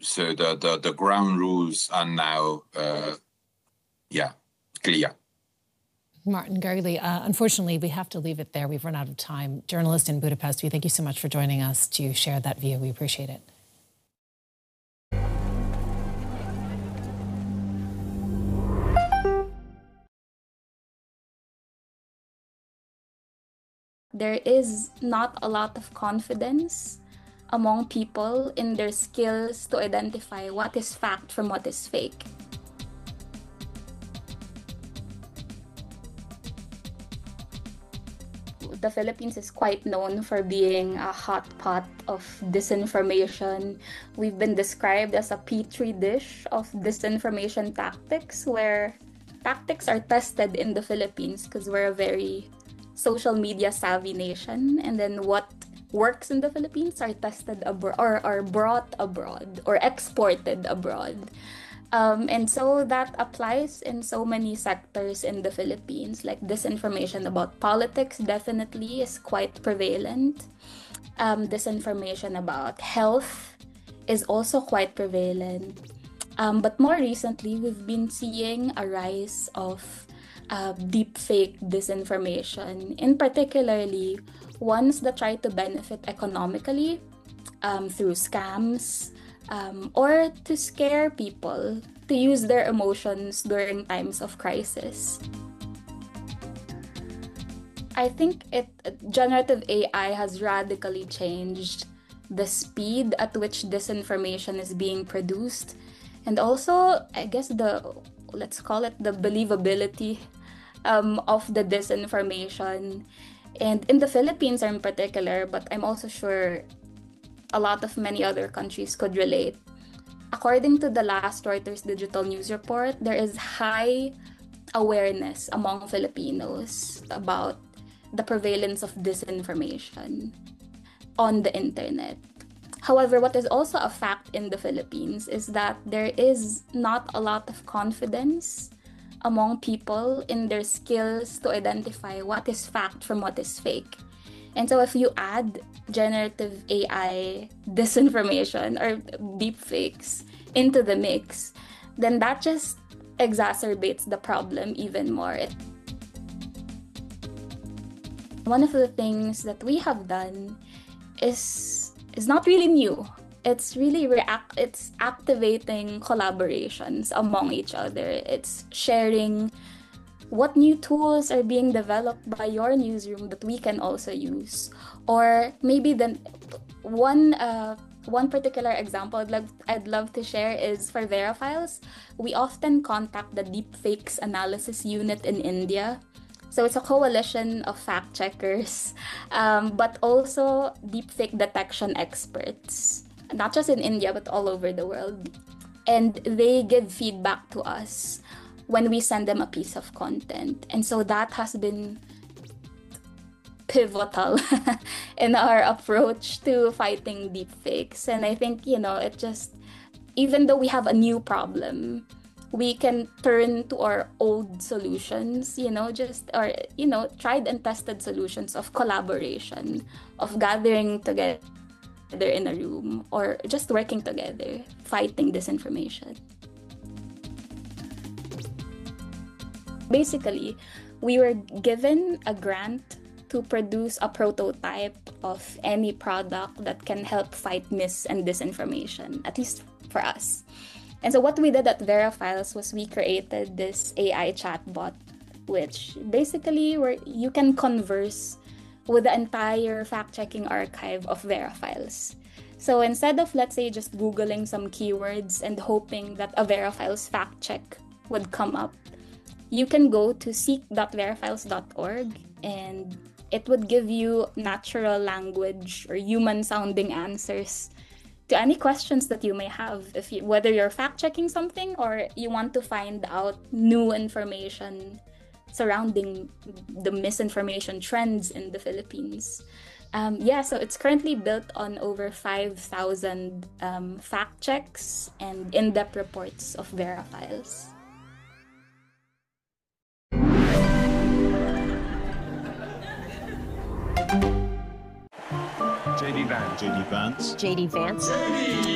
So the ground rules are now, clear. Martin Gargley, unfortunately, we have to leave it there. We've run out of time. Journalist in Budapest, we thank you so much for joining us to share that view. We appreciate it. There is not a lot of confidence among people in their skills to identify what is fact from what is fake. The Philippines is quite known for being a hot pot of disinformation. We've been described as a petri dish of disinformation tactics, where tactics are tested in the Philippines because we're a very social media savvy nation, and then what works in the Philippines are tested abroad or are brought abroad or exported abroad. And so that applies in so many sectors in the Philippines, like disinformation about politics definitely is quite prevalent. Disinformation about health is also quite prevalent. But more recently, we've been seeing a rise of deepfake disinformation, in particularly ones that try to benefit economically through scams, or to scare people, to use their emotions during times of crisis. I think generative AI has radically changed the speed at which disinformation is being produced, and also, I guess, let's call it the believability of the disinformation. And in the Philippines in particular, but I'm also sure a lot of many other countries could relate. According to the last Reuters Digital News report, there is high awareness among Filipinos about the prevalence of disinformation on the internet. However, what is also a fact in the Philippines is that there is not a lot of confidence among people in their skills to identify what is fact from what is fake. And so if you add generative AI disinformation or deepfakes into the mix, then that just exacerbates the problem even more. One of the things that we have done is not really new. It's really it's activating collaborations among each other. It's sharing what new tools are being developed by your newsroom that we can also use. Or maybe one particular example I'd love to share is for VeriFiles. We often contact the Deepfakes Analysis Unit in India. So it's a coalition of fact checkers, but also deepfake detection experts, not just in India, but all over the world. And they give feedback to us when we send them a piece of content. And so that has been pivotal in our approach to fighting deepfakes. And I think, it just, even though we have a new problem, we can turn to our old solutions, tried and tested solutions of collaboration, of gathering together in a room, or just working together, fighting disinformation. Basically, we were given a grant to produce a prototype of any product that can help fight mis and disinformation, at least for us. And so what we did at VeriFiles was we created this AI chatbot, which basically you can converse with the entire fact-checking archive of VeriFiles. So instead of, let's say, just Googling some keywords and hoping that a VeriFiles fact check would come up, you can go to seek.verifiles.org and it would give you natural language or human-sounding answers to any questions that you may have, whether you're fact-checking something or you want to find out new information surrounding the misinformation trends in the Philippines. So it's currently built on over 5,000 fact checks and in-depth reports of VeriFiles. JD Vance. JD Vance.